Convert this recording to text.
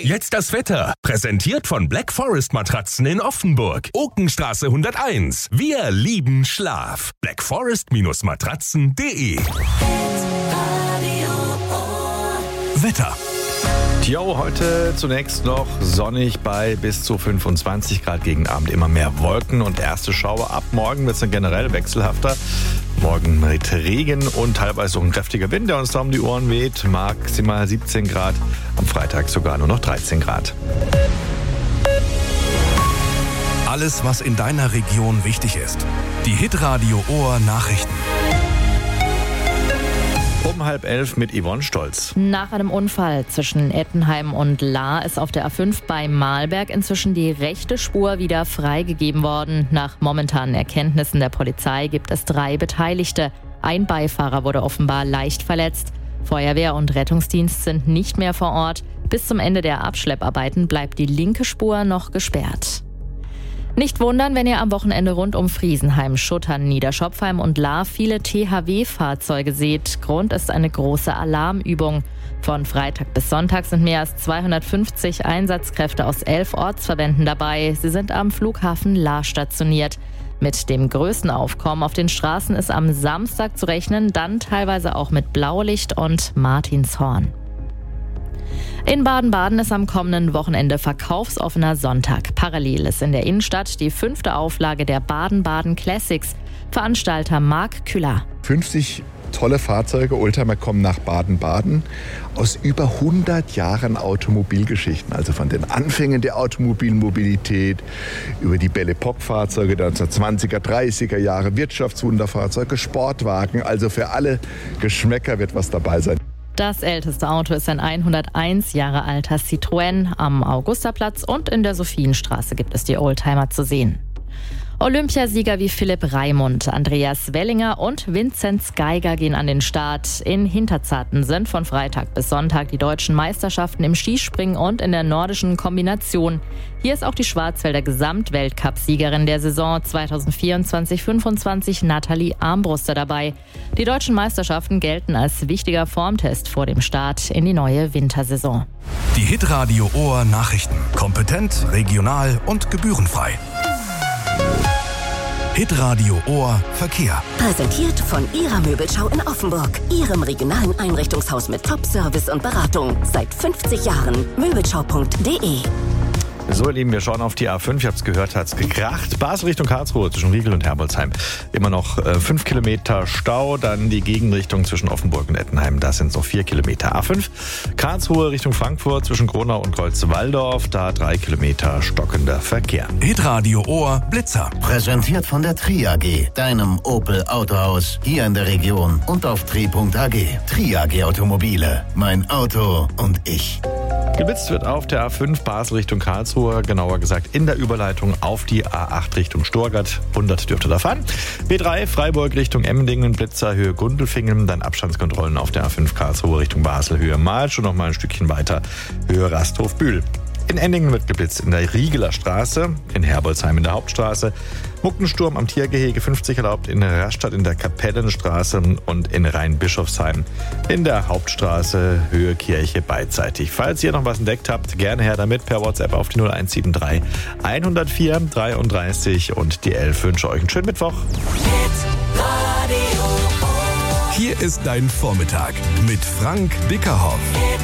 Jetzt das Wetter. Präsentiert von Black Forest Matratzen in Offenburg. Okenstraße 101. Wir lieben Schlaf. blackforest-matratzen.de. Wetter. Jo, heute zunächst noch sonnig bei bis zu 25 Grad, gegen Abend immer mehr Wolken und erste Schauer. Ab morgen wird es dann generell wechselhafter. Morgen mit Regen und teilweise auch ein kräftiger Wind, der uns da um die Ohren weht. Maximal 17 Grad, am Freitag sogar nur noch 13 Grad. Alles, was in deiner Region wichtig ist. Die Hitradio Ohr Nachrichten. Um 10:30 mit Yvonne Stolz. Nach einem Unfall zwischen Ettenheim und Lahr ist auf der A5 bei Mahlberg inzwischen die rechte Spur wieder freigegeben worden. Nach momentanen Erkenntnissen der Polizei gibt es 3 Beteiligte. Ein Beifahrer wurde offenbar leicht verletzt. Feuerwehr und Rettungsdienst sind nicht mehr vor Ort. Bis zum Ende der Abschlepparbeiten bleibt die linke Spur noch gesperrt. Nicht wundern, wenn ihr am Wochenende rund um Friesenheim, Schuttern, Niederschopfheim und Lahr viele THW-Fahrzeuge seht. Grund ist eine große Alarmübung. Von Freitag bis Sonntag sind mehr als 250 Einsatzkräfte aus 11 Ortsverbänden dabei. Sie sind am Flughafen Lahr stationiert. Mit dem größten Aufkommen auf den Straßen ist am Samstag zu rechnen, dann teilweise auch mit Blaulicht und Martinshorn. In Baden-Baden ist am kommenden Wochenende verkaufsoffener Sonntag. Parallel ist in der Innenstadt die 5. Auflage der Baden-Baden Classics. Veranstalter Marc Kühler. 50 tolle Fahrzeuge, Oldtimer kommen nach Baden-Baden aus über 100 Jahren Automobilgeschichten. Also von den Anfängen der Automobilmobilität über die Belle Epoque-Fahrzeuge der 1920er, 30er Jahre, Wirtschaftswunderfahrzeuge, Sportwagen. Also für alle Geschmäcker wird was dabei sein. Das älteste Auto ist ein 101 Jahre alter Citroën. Am Augusterplatz und in der Sophienstraße gibt es die Oldtimer zu sehen. Olympiasieger wie Philipp Raimund, Andreas Wellinger und Vinzenz Geiger gehen an den Start. In Hinterzarten sind von Freitag bis Sonntag die deutschen Meisterschaften im Skispringen und in der nordischen Kombination. Hier ist auch die Schwarzwälder Gesamtweltcup-Siegerin der Saison 2024-25 Nathalie Armbruster dabei. Die deutschen Meisterschaften gelten als wichtiger Formtest vor dem Start in die neue Wintersaison. Die Hitradio Ohr Nachrichten. Kompetent, regional und gebührenfrei. Hitradio Ohr Verkehr. Präsentiert von Ihrer Möbelschau in Offenburg. Ihrem regionalen Einrichtungshaus mit Top-Service und Beratung. Seit 50 Jahren. Möbelschau.de. So, ihr Lieben, wir schauen auf die A5. Ich habe es gehört, hat es gekracht. Basel Richtung Karlsruhe zwischen Riegel und Herbolzheim. Immer noch 5 Kilometer Stau. Dann die Gegenrichtung zwischen Offenburg und Ettenheim. Da sind es noch 4 Kilometer. A5 Karlsruhe Richtung Frankfurt zwischen Gronau und Kreuzwaldorf. Da 3 Kilometer stockender Verkehr. Hitradio Ohr Blitzer. Präsentiert von der Tri AG, deinem Opel Autohaus hier in der Region und auf tri.ag. Tri AG Automobile. Mein Auto und ich. Geblitzt wird auf der A5 Basel Richtung Karlsruhe, genauer gesagt in der Überleitung auf die A8 Richtung Storgart. 100 dürfte da fahren. B3 Freiburg Richtung Emmendingen, Blitzer Höhe Gundelfingen, dann Abstandskontrollen auf der A5 Karlsruhe Richtung Basel, Höhe Malsch und noch mal ein Stückchen weiter, Höhe Rasthof-Bühl. In Endingen wird geblitzt in der Riegeler Straße, in Herbolzheim in der Hauptstraße, Muckensturm am Tiergehege 50 erlaubt, in Rastatt in der Kapellenstraße und in Rheinbischofsheim in der Hauptstraße, Höhe Kirche beidseitig. Falls ihr noch was entdeckt habt, gerne her damit per WhatsApp auf die 0173 104 33 und die 11. Wünsche euch einen schönen Mittwoch. Hier ist dein Vormittag mit Frank Bickerhoff.